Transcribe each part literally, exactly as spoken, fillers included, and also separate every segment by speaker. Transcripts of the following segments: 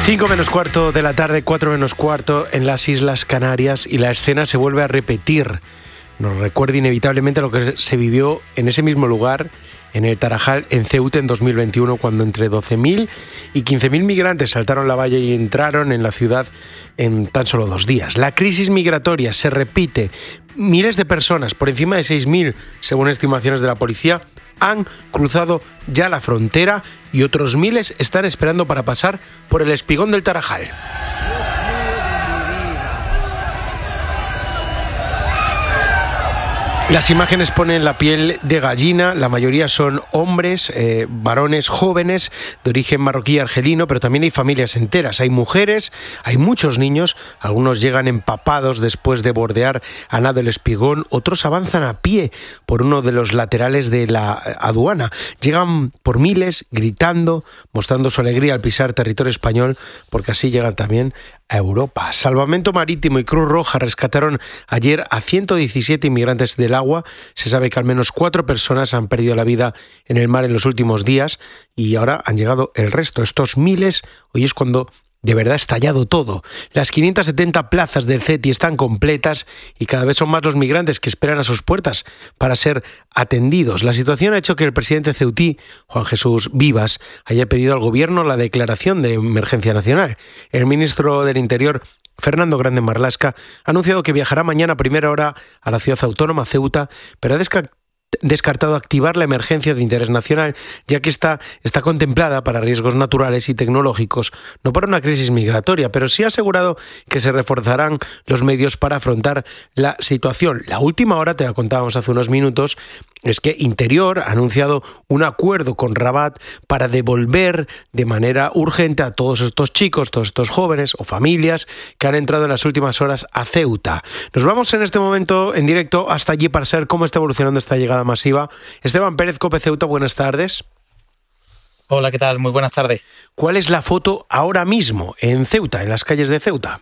Speaker 1: Cinco menos cuarto de la tarde, cuatro menos cuarto en las Islas Canarias, y la escena se vuelve a repetir. Nos recuerda inevitablemente lo que se vivió en ese mismo lugar, en el Tarajal, en Ceuta, en dos mil veintiuno, cuando entre doce mil y quince mil migrantes saltaron la valla y entraron en la ciudad en tan solo dos días. La crisis migratoria se repite. Miles de personas, por encima de seis mil, según estimaciones de la policía, han cruzado ya la frontera y otros miles están esperando para pasar por el espigón del Tarajal. Las imágenes ponen la piel de gallina. La mayoría son hombres, eh, varones jóvenes de origen marroquí y argelino, pero también hay familias enteras, hay mujeres, hay muchos niños. Algunos llegan empapados después de bordear a nado el espigón, otros avanzan a pie por uno de los laterales de la aduana. Llegan por miles, gritando, mostrando su alegría al pisar territorio español, porque así llegan también a Europa. Salvamento Marítimo y Cruz Roja rescataron ayer a ciento diecisiete inmigrantes del agua. Se sabe que al menos cuatro personas han perdido la vida en el mar en los últimos días y ahora han llegado el resto. Estos miles, hoy es cuando de verdad ha estallado todo. Las quinientas setenta plazas del CETI están completas y cada vez son más los migrantes que esperan a sus puertas para ser atendidos. La situación ha hecho que el presidente ceutí, Juan Jesús Vivas, haya pedido al gobierno la declaración de emergencia nacional. El ministro del Interior, Fernando Grande Marlaska, ha anunciado que viajará mañana a primera hora a la ciudad autónoma Ceuta, pero ha descartado descartado activar la emergencia de interés nacional, ya que esta está contemplada para riesgos naturales y tecnológicos, no para una crisis migratoria, pero sí ha asegurado que se reforzarán los medios para afrontar la situación. La última hora, te la contábamos hace unos minutos, es que Interior ha anunciado un acuerdo con Rabat para devolver de manera urgente a todos estos chicos, todos estos jóvenes o familias que han entrado en las últimas horas a Ceuta. Nos vamos en este momento en directo hasta allí para saber cómo está evolucionando esta llegada masiva. Esteban Pérez, COPE Ceuta, buenas tardes.
Speaker 2: Hola, ¿qué tal? Muy buenas tardes.
Speaker 1: ¿Cuál es la foto ahora mismo en Ceuta, en las calles de Ceuta?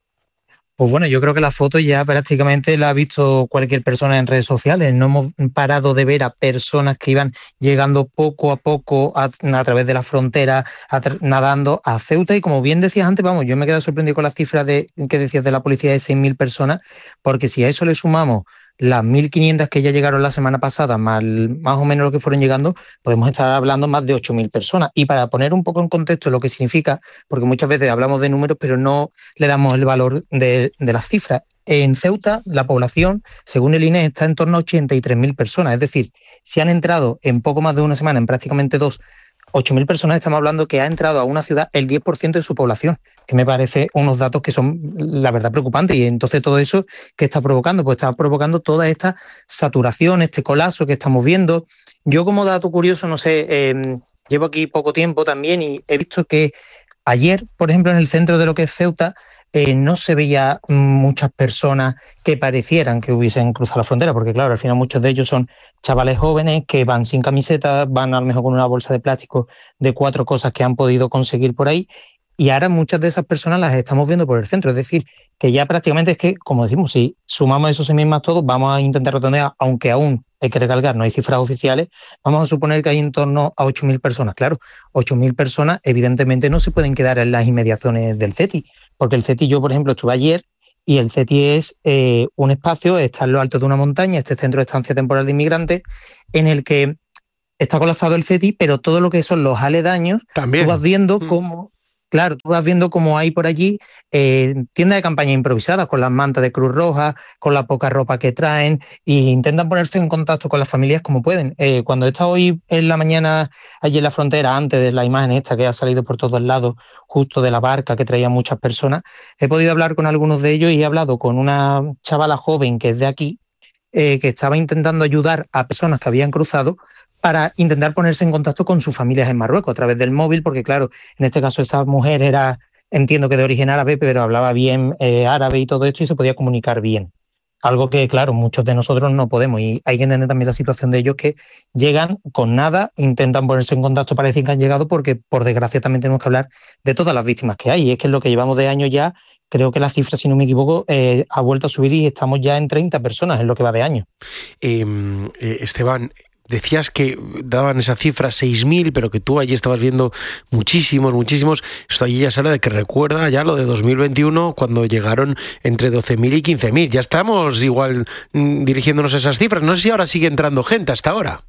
Speaker 2: Pues bueno, yo creo que la foto ya prácticamente la ha visto cualquier persona en redes sociales. No hemos parado de ver a personas que iban llegando poco a poco a, a través de la frontera, a, nadando a Ceuta. Y como bien decías antes, vamos, yo me he quedado sorprendido con la cifra de, que decías de la policía de seis mil personas, porque si a eso le sumamos las mil quinientas que ya llegaron la semana pasada, más, más o menos lo que fueron llegando, podemos estar hablando más de ocho mil personas. Y para poner un poco en contexto lo que significa, porque muchas veces hablamos de números, pero no le damos el valor de, de las cifras. En Ceuta, la población, según el I N E, está en torno a ochenta y tres mil personas. Es decir, si han entrado en poco más de una semana, en prácticamente dos, ocho mil personas, estamos hablando que ha entrado a una ciudad el diez por ciento de su población, que me parece unos datos que son, la verdad, preocupantes. Y entonces todo eso, ¿qué está provocando? Pues está provocando toda esta saturación, este colapso que estamos viendo. Yo, como dato curioso, no sé, eh, llevo aquí poco tiempo también y he visto que ayer, por ejemplo, en el centro de lo que es Ceuta, Eh, no se veía muchas personas que parecieran que hubiesen cruzado la frontera, porque claro, al final muchos de ellos son chavales jóvenes que van sin camiseta, van a lo mejor con una bolsa de plástico de cuatro cosas que han podido conseguir por ahí, y ahora muchas de esas personas las estamos viendo por el centro. Es decir, que ya prácticamente es que, como decimos, si sumamos esos mismas todos, vamos a intentar redondear, aunque aún hay que recalcar, no hay cifras oficiales, vamos a suponer que hay en torno a ocho mil personas. Claro, ocho mil personas evidentemente no se pueden quedar en las inmediaciones del CETI, porque el CETI, yo por ejemplo estuve ayer, y el CETI es eh, un espacio, está en lo alto de una montaña, este centro de estancia temporal de inmigrantes, en el que está colapsado el CETI, pero todo lo que son los aledaños,
Speaker 1: también
Speaker 2: tú vas viendo
Speaker 1: mm.
Speaker 2: cómo... Claro, tú vas viendo cómo hay por allí eh, tiendas de campaña improvisadas con las mantas de Cruz Roja, con la poca ropa que traen, e intentan ponerse en contacto con las familias como pueden. Eh, cuando he estado hoy en la mañana allí en la frontera, antes de la imagen esta que ha salido por todos lados, justo de la barca que traía muchas personas, he podido hablar con algunos de ellos y he hablado con una chavala joven que es de aquí, eh, que estaba intentando ayudar a personas que habían cruzado para intentar ponerse en contacto con sus familias en Marruecos a través del móvil, porque claro, en este caso esa mujer era, entiendo que de origen árabe, pero hablaba bien eh, árabe y todo esto y se podía comunicar bien. Algo que, claro, muchos de nosotros no podemos, y hay que entender también la situación de ellos, que llegan con nada, intentan ponerse en contacto para decir que han llegado, porque por desgracia también tenemos que hablar de todas las víctimas que hay, y es que es lo que llevamos de año ya. Creo que la cifra, si no me equivoco, eh, ha vuelto a subir y estamos ya en treinta personas en lo que va de año.
Speaker 1: Eh, eh, Esteban, decías que daban esa cifra seis mil, pero que tú allí estabas viendo muchísimos, muchísimos. Esto allí ya sale de que recuerda ya lo de dos mil veintiuno, cuando llegaron entre doce mil y quince mil. Ya estamos igual mmm, dirigiéndonos a esas cifras. No sé si ahora sigue entrando gente hasta ahora.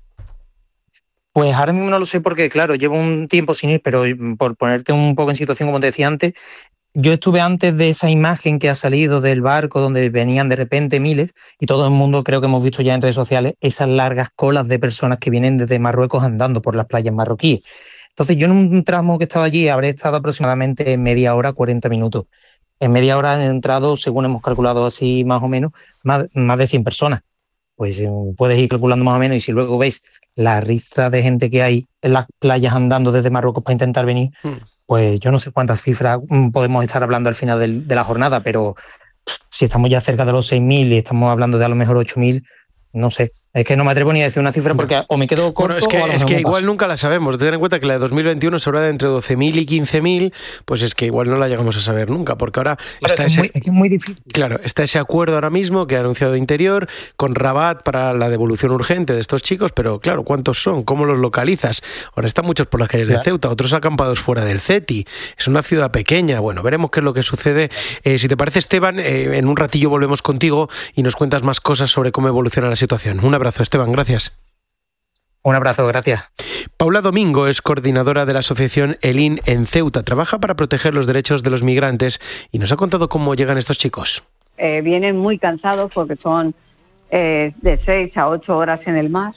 Speaker 2: Pues ahora mismo no lo sé porque, claro, llevo un tiempo sin ir, pero por ponerte un poco en situación, como te decía antes, yo estuve antes de esa imagen que ha salido del barco donde venían de repente miles, y todo el mundo creo que hemos visto ya en redes sociales esas largas colas de personas que vienen desde Marruecos andando por las playas marroquíes. Entonces yo en un tramo que estaba allí habré estado aproximadamente media hora, cuarenta minutos. En media hora han entrado, según hemos calculado así más o menos, más, más de cien personas. Pues eh, puedes ir calculando más o menos, y si luego veis la ristra de gente que hay en las playas andando desde Marruecos para intentar venir, mm. pues yo no sé cuántas cifras podemos estar hablando al final del, de la jornada, pero si estamos ya cerca de los seis mil y estamos hablando de a lo mejor ocho mil, no sé. Es que no me atrevo ni a decir una cifra porque o me quedo corto.
Speaker 1: Bueno, es que,
Speaker 2: o a lo
Speaker 1: es que igual
Speaker 2: paso.
Speaker 1: Nunca la sabemos. Ten en cuenta que la de dos mil veintiuno se habla de entre doce mil y quince mil, pues es que igual no la llegamos a saber nunca, porque ahora
Speaker 2: claro,
Speaker 1: está
Speaker 2: es,
Speaker 1: ese,
Speaker 2: muy, es que es muy difícil.
Speaker 1: Claro, está ese acuerdo ahora mismo que ha anunciado Interior con Rabat para la devolución urgente de estos chicos, pero claro, ¿cuántos son? ¿Cómo los localizas? Ahora están muchos por las calles claro. de Ceuta, otros acampados fuera del CETI. Es una ciudad pequeña. Bueno, veremos qué es lo que sucede. Eh, si te parece, Esteban, eh, en un ratillo volvemos contigo y nos cuentas más cosas sobre cómo evoluciona la situación. Un abrazo, Esteban, gracias.
Speaker 2: Un abrazo, gracias.
Speaker 1: Paula Domingo es coordinadora de la asociación Elín en Ceuta. Trabaja para proteger los derechos de los migrantes y nos ha contado cómo llegan estos chicos.
Speaker 3: Eh, vienen muy cansados porque son eh, de seis a ocho horas en el mar,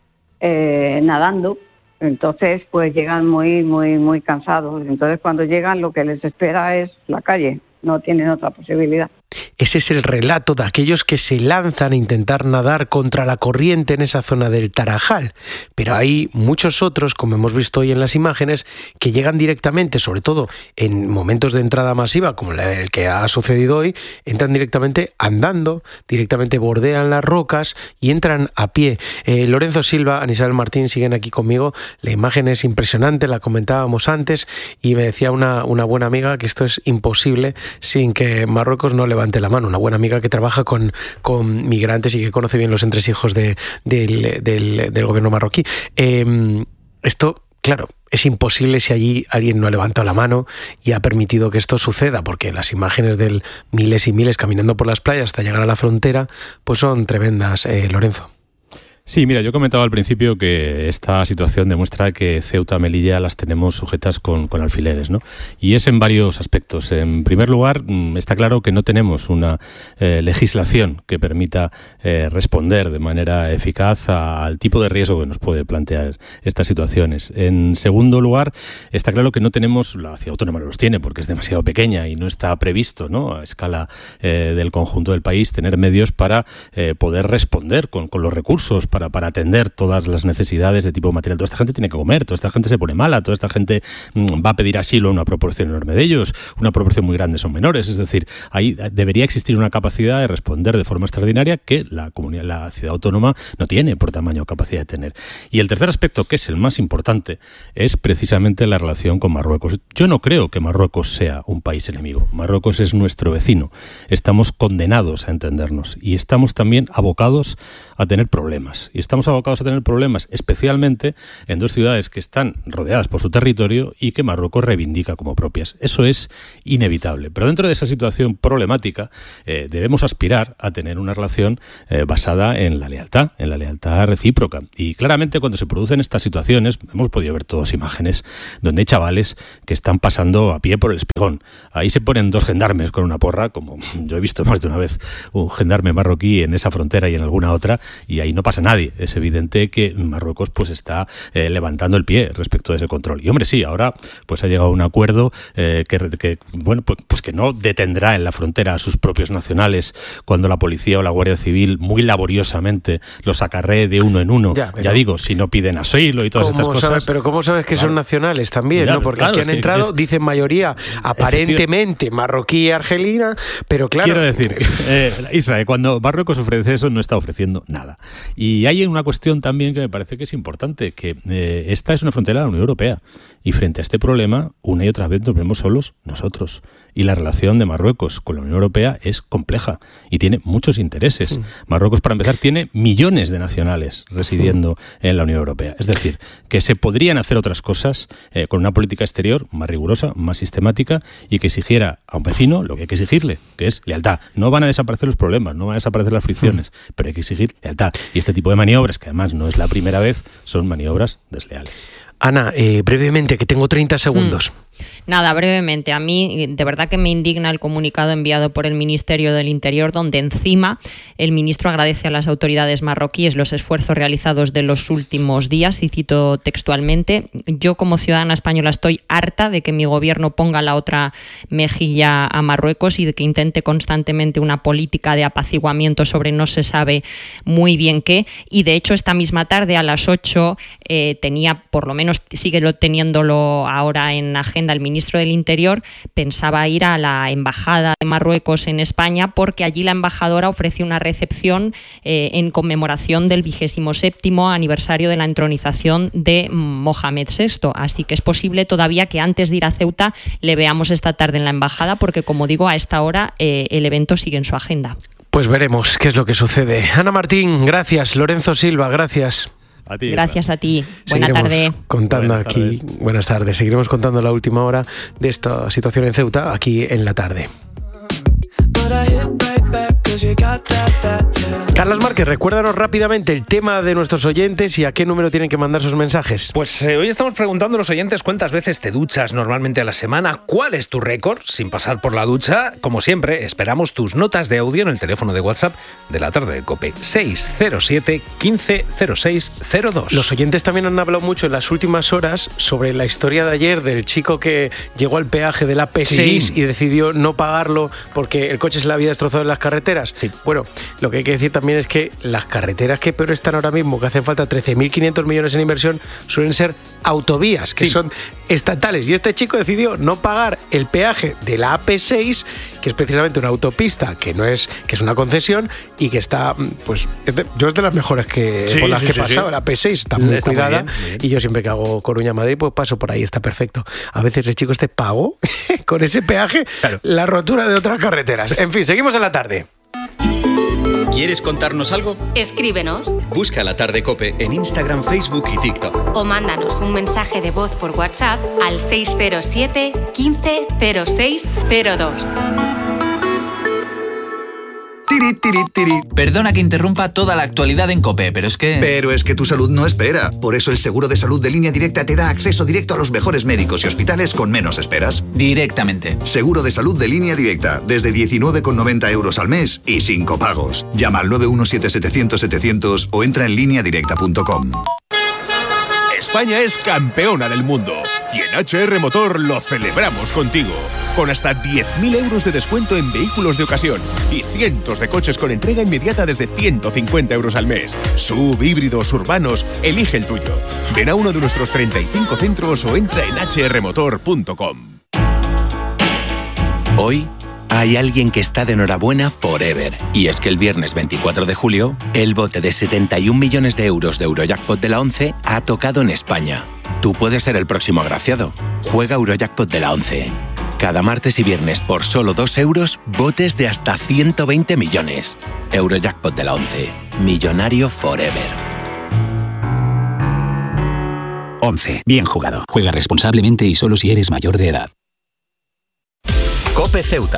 Speaker 3: eh, nadando. Entonces, pues llegan muy, muy, muy cansados. Entonces, cuando llegan, lo que les espera es la calle. No tienen otra posibilidad.
Speaker 1: Ese es el relato de aquellos que se lanzan a intentar nadar contra la corriente en esa zona del Tarajal. Pero hay muchos otros, como hemos visto hoy en las imágenes, que llegan directamente, sobre todo en momentos de entrada masiva, como el que ha sucedido hoy, entran directamente andando, directamente bordean las rocas y entran a pie. Eh, Lorenzo Silva, Ana Isabel Martín siguen aquí conmigo. La imagen es impresionante, la comentábamos antes, y me decía una, una buena amiga que esto es imposible sin que Marruecos no levante la mano. Una buena amiga que trabaja con, con migrantes y que conoce bien los entresijos de, del, del, del gobierno marroquí. Eh, esto, claro, es imposible si allí alguien no ha levantado la mano y ha permitido que esto suceda, porque las imágenes de miles y miles caminando por las playas hasta llegar a la frontera pues son tremendas, eh, Lorenzo.
Speaker 4: Sí, mira, yo comentaba al principio que esta situación demuestra que Ceuta, Melilla las tenemos sujetas con, con alfileres, ¿no? Y es en varios aspectos. En primer lugar, está claro que no tenemos una eh, legislación que permita eh, responder de manera eficaz a, al tipo de riesgo que nos puede plantear estas situaciones. En segundo lugar, está claro que no tenemos, la ciudad autónoma no los tiene porque es demasiado pequeña y no está previsto, ¿no?, a escala eh, del conjunto del país, tener medios para eh, poder responder con, con los recursos Para, para atender todas las necesidades de tipo material. Toda esta gente tiene que comer, toda esta gente se pone mala, toda esta gente mmm, va a pedir asilo a una proporción enorme de ellos, una proporción muy grande son menores, es decir, ahí debería existir una capacidad de responder de forma extraordinaria que la comunidad, la ciudad autónoma no tiene por tamaño o capacidad de tener. Y el tercer aspecto, que es el más importante, es precisamente la relación con Marruecos. Yo no creo que Marruecos sea un país enemigo. Marruecos es nuestro vecino. Estamos condenados a entendernos y estamos también abocados a tener problemas. Y estamos abocados a tener problemas, especialmente en dos ciudades que están rodeadas por su territorio y que Marruecos reivindica como propias. Eso es inevitable. Pero dentro de esa situación problemática, eh, debemos aspirar a tener una relación eh, basada en la lealtad, en la lealtad recíproca. Y claramente cuando se producen estas situaciones, hemos podido ver todas imágenes donde hay chavales que están pasando a pie por el espigón. Ahí se ponen dos gendarmes con una porra, como yo he visto más de una vez un gendarme marroquí en esa frontera y en alguna otra, y ahí no pasa nada. Nadie. Es evidente que Marruecos pues está eh, levantando el pie respecto de ese control. Y hombre, sí, ahora pues ha llegado a un acuerdo eh, que, que bueno pues, pues que no detendrá en la frontera a sus propios nacionales cuando la policía o la Guardia Civil muy laboriosamente los acarree de uno en uno. Ya, ya digo, si no piden asilo y todas estas cosas.
Speaker 1: Sabes, pero ¿cómo sabes que claro. son nacionales también? Claro, ¿no? Porque claro, aquí han es entrado, es, dicen mayoría aparentemente marroquí y argelina, pero claro.
Speaker 4: Quiero decir, eh, Israel, cuando Marruecos ofrece eso no está ofreciendo nada. Y Y hay una cuestión también que me parece que es importante, que eh, esta es una frontera de la Unión Europea Y frente a este problema, una y otra vez nos vemos solos nosotros. Y la relación de Marruecos con la Unión Europea es compleja y tiene muchos intereses. Mm. Marruecos, para empezar, tiene millones de nacionales residiendo mm. en la Unión Europea. Es decir, que se podrían hacer otras cosas eh, con una política exterior más rigurosa, más sistemática y que exigiera a un vecino lo que hay que exigirle, que es lealtad. No van a desaparecer los problemas, no van a desaparecer las fricciones, mm. pero hay que exigir lealtad. Y este tipo de maniobras, que además no es la primera vez, son maniobras desleales.
Speaker 1: Ana, eh, brevemente, que tengo treinta segundos.
Speaker 5: Mm. Nada, brevemente. A mí de verdad que me indigna el comunicado enviado por el Ministerio del Interior, donde encima el ministro agradece a las autoridades marroquíes los esfuerzos realizados de los últimos días, y cito textualmente: yo como ciudadana española estoy harta de que mi gobierno ponga la otra mejilla a Marruecos y de que intente constantemente una política de apaciguamiento sobre no se sabe muy bien qué. Y de hecho esta misma tarde a las ocho eh, tenía, por lo menos sigue teniéndolo ahora en agenda, el ministro del Interior pensaba ir a la embajada de Marruecos en España, porque allí la embajadora ofrece una recepción eh, en conmemoración del vigésimo séptimo aniversario de la entronización de Mohamed sexto. Así que es posible todavía que antes de ir a Ceuta le veamos esta tarde en la embajada, porque como digo, a esta hora eh, el evento sigue en su agenda.
Speaker 1: Pues veremos qué es lo que sucede. Ana Martín, gracias. Lorenzo Silva, gracias.
Speaker 5: A ti, Gracias a ti. Buena
Speaker 1: Seguiremos
Speaker 5: tarde.
Speaker 1: Contando buenas aquí,
Speaker 4: tardes.
Speaker 1: Buenas tardes. Seguiremos contando la última hora de esta situación en Ceuta aquí en la tarde. Carlos Márquez, recuérdanos rápidamente el tema de nuestros oyentes y a qué número tienen que mandar sus mensajes.
Speaker 6: Pues eh, hoy estamos preguntando a los oyentes cuántas veces te duchas normalmente a la semana, cuál es tu récord sin pasar por la ducha. Como siempre, esperamos tus notas de audio en el teléfono de WhatsApp de la tarde de COPE, seis cero siete, quince cero seis cero dos.
Speaker 1: Los oyentes también han hablado mucho en las últimas horas sobre la historia de ayer del chico que llegó al peaje de la A P seis sí. y decidió no pagarlo porque el coche se le había destrozado en las carreteras.
Speaker 6: Sí.
Speaker 1: Bueno, lo que hay que decir también es que las carreteras que peor están ahora mismo, que hacen falta trece mil quinientos millones en inversión, suelen ser autovías, que sí. son estatales. Y este chico decidió no pagar el peaje de la A P seis, que es precisamente una autopista, que no es, que es una concesión y que está, pues, es de, yo es de las mejores que
Speaker 6: sí,
Speaker 1: por las
Speaker 6: sí,
Speaker 1: que he
Speaker 6: sí,
Speaker 1: pasado.
Speaker 6: sí.
Speaker 1: La A P seis está muy
Speaker 6: está
Speaker 1: cuidada
Speaker 6: muy bien, muy bien.
Speaker 1: Y yo siempre que hago Coruña-Madrid, pues paso por ahí, está perfecto. A veces el chico este pagó con ese peaje claro. la rotura de otras carreteras. En fin, seguimos en la tarde.
Speaker 7: ¿Quieres contarnos algo?
Speaker 8: Escríbenos.
Speaker 7: Busca La Tarde COPE en Instagram, Facebook y TikTok.
Speaker 8: O mándanos un mensaje de voz por WhatsApp al seis cero siete, quince cero seis cero dos.
Speaker 9: Tiri, tiri, tiri. Perdona que interrumpa toda la actualidad en COPE, pero es que...
Speaker 10: Pero es que tu salud no espera. Por eso el seguro de salud de Línea Directa te da acceso directo a los mejores médicos y hospitales con menos esperas.
Speaker 9: Directamente.
Speaker 10: Seguro de salud de Línea Directa, desde diecinueve con noventa euros al mes y sin copagos. Llama al nueve uno siete, setecientos, setecientos o entra en línea directa punto com.
Speaker 11: España es campeona del mundo y en H R Motor lo celebramos contigo. Con hasta diez mil euros de descuento en vehículos de ocasión y cientos de coches con entrega inmediata desde ciento cincuenta euros al mes. Sub, híbridos, urbanos, elige el tuyo. Ven a uno de nuestros treinta y cinco centros o entra en h r motor punto com.
Speaker 12: Hoy hay alguien que está de enhorabuena forever. Y es que el viernes veinticuatro de julio, el bote de setenta y un millones de euros de Eurojackpot de la ONCE ha tocado en España. Tú puedes ser el próximo agraciado. Juega Eurojackpot de la ONCE. Cada martes y viernes por solo dos euros, botes de hasta ciento veinte millones. Eurojackpot de la ONCE. Millonario forever.
Speaker 13: ONCE. Bien jugado. Juega responsablemente y solo si eres mayor de edad.
Speaker 14: COPE Ceuta.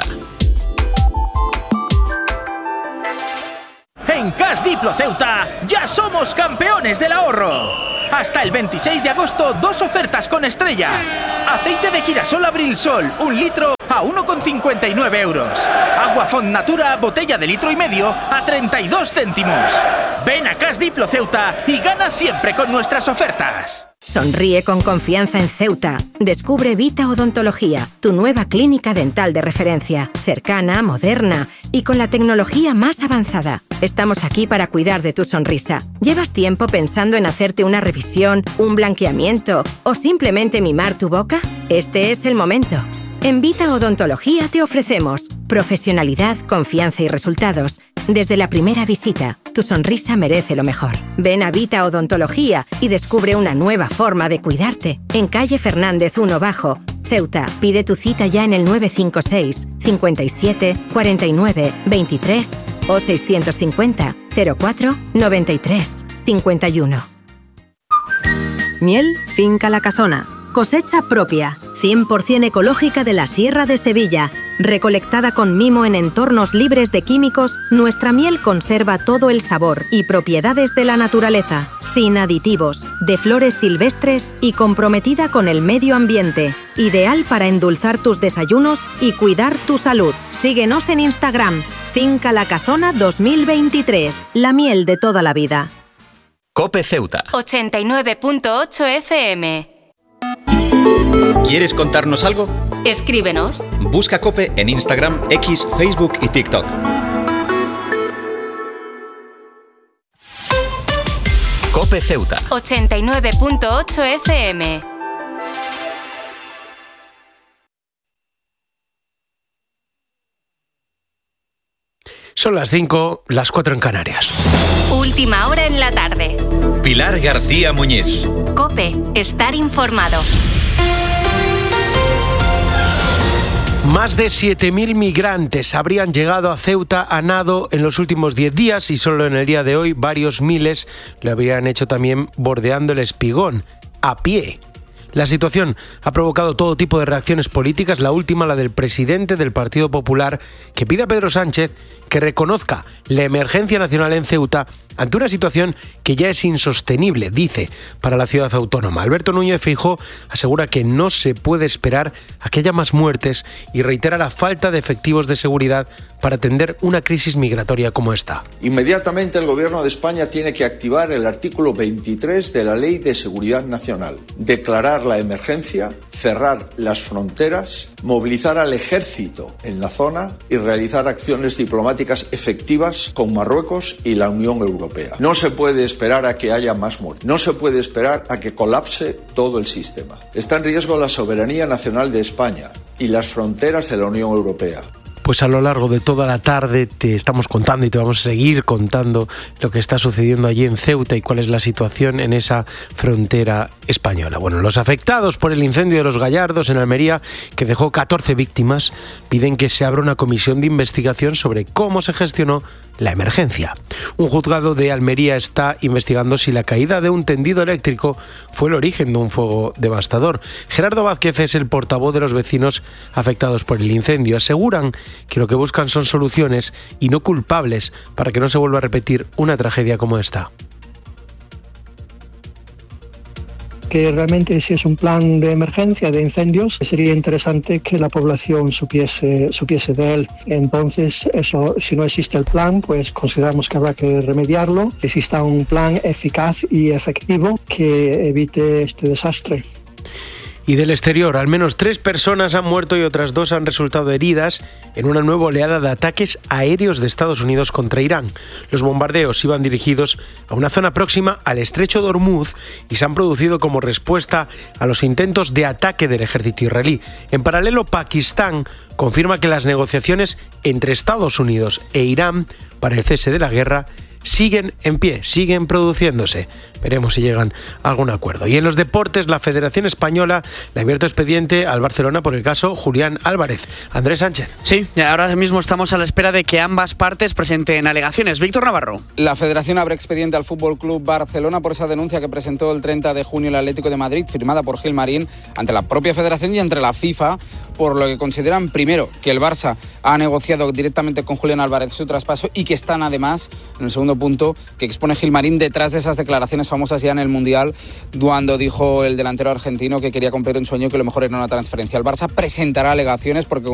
Speaker 15: En Cash Diplo Ceuta ya somos campeones del ahorro. Hasta el veintiséis de agosto, dos ofertas con estrella. Aceite de girasol Abril Sol, un litro a uno con cincuenta y nueve euros. Agua Font Natura, botella de litro y medio a treinta y dos céntimos. Ven a Cash Diplo Ceuta y gana siempre con nuestras ofertas.
Speaker 16: Sonríe con confianza en Ceuta. Descubre Vita Odontología, tu nueva clínica dental de referencia, cercana, moderna y con la tecnología más avanzada. Estamos aquí para cuidar de tu sonrisa. ¿Llevas tiempo pensando en hacerte una revisión, un blanqueamiento o simplemente mimar tu boca? Este es el momento. En Vita Odontología te ofrecemos profesionalidad, confianza y resultados. Desde la primera visita, tu sonrisa merece lo mejor. Ven a Vita Odontología y descubre una nueva forma de cuidarte. En calle Fernández uno Bajo, Ceuta. Pide tu cita ya en el nueve cinco seis, cinco siete, cuatro nueve, veintitrés o seiscientos cincuenta, cero cuatro, noventa y tres, cincuenta y uno.
Speaker 14: Miel Finca La Casona. Cosecha propia, cien por ciento ecológica de la Sierra de Sevilla. Recolectada con mimo en entornos libres de químicos, nuestra miel conserva todo el sabor y propiedades de la naturaleza, sin aditivos, de flores silvestres y comprometida con el medio ambiente. Ideal para endulzar tus desayunos y cuidar tu salud. Síguenos en Instagram, Finca La Casona dos mil veintitrés, la miel de toda la vida.
Speaker 7: COPE Ceuta.
Speaker 8: ochenta y nueve punto ocho F M.
Speaker 7: ¿Quieres contarnos algo?
Speaker 8: Escríbenos.
Speaker 7: Busca COPE en Instagram, X, Facebook y TikTok. COPE Ceuta.
Speaker 8: ochenta y nueve punto ocho F M.
Speaker 1: Son las cinco, las cuatro en Canarias.
Speaker 8: Última hora en la tarde.
Speaker 7: Pilar García Muñiz.
Speaker 8: COPE, estar informado.
Speaker 1: Más de siete mil migrantes habrían llegado a Ceuta a nado en los últimos diez días y solo en el día de hoy varios miles lo habrían hecho también bordeando el Espigón, a pie. La situación ha provocado todo tipo de reacciones políticas, la última la del presidente del Partido Popular, que pide a Pedro Sánchez que reconozca la emergencia nacional en Ceuta ante una situación que ya es insostenible, dice, para la ciudad autónoma. Alberto Núñez Feijóo asegura que no se puede esperar a que haya más muertes y reitera la falta de efectivos de seguridad para atender una crisis migratoria como esta.
Speaker 17: Inmediatamente el Gobierno de España tiene que activar el artículo veintitrés de la Ley de Seguridad Nacional, declarar la emergencia, cerrar las fronteras, movilizar al ejército en la zona y realizar acciones diplomáticas efectivas con Marruecos y la Unión Europea. No se puede esperar a que haya más muertes. No se puede esperar a que colapse todo el sistema. Está en riesgo la soberanía nacional de España y las fronteras de la Unión Europea.
Speaker 1: Pues a lo largo de toda la tarde te estamos contando y te vamos a seguir contando lo que está sucediendo allí en Ceuta y cuál es la situación en esa frontera española. Bueno, los afectados por el incendio de Los Gallardos en Almería, que dejó catorce víctimas, piden que se abra una comisión de investigación sobre cómo se gestionó la emergencia. Un juzgado de Almería está investigando si la caída de un tendido eléctrico fue el origen de un fuego devastador. Gerardo Vázquez es el portavoz de los vecinos afectados por el incendio. Aseguran que lo que buscan son soluciones y no culpables para que no se vuelva a repetir una tragedia como esta.
Speaker 18: Que realmente si es un plan de emergencia de incendios, sería interesante que la población supiese, supiese de él. Entonces, eso, si no existe el plan, pues consideramos que habrá que remediarlo, que exista un plan eficaz y efectivo que evite este desastre.
Speaker 1: Y del exterior, al menos tres personas han muerto y otras dos han resultado heridas en una nueva oleada de ataques aéreos de Estados Unidos contra Irán. Los bombardeos iban dirigidos a una zona próxima al estrecho de Hormuz y se han producido como respuesta a los intentos de ataque del ejército israelí. En paralelo, Pakistán confirma que las negociaciones entre Estados Unidos e Irán para el cese de la guerra siguen en pie, siguen produciéndose. Veremos si llegan a algún acuerdo. Y en los deportes, la Federación Española le ha abierto expediente al Barcelona por el caso Julián Álvarez. Andrés Sánchez.
Speaker 19: Sí, ahora mismo estamos a la espera de que ambas partes presenten alegaciones. Víctor Navarro.
Speaker 20: La Federación abre expediente al Fútbol Club Barcelona por esa denuncia que presentó el treinta de junio el Atlético de Madrid, firmada por Gilmarín, ante la propia Federación y ante la FIFA, por lo que consideran, primero, que el Barça ha negociado directamente con Julián Álvarez su traspaso y que están, además, en el segundo punto que expone Gilmarín, detrás de esas declaraciones famosas ya en el Mundial, cuando dijo el delantero argentino que quería cumplir un sueño, que lo mejor era una transferencia. El Barça presentará alegaciones porque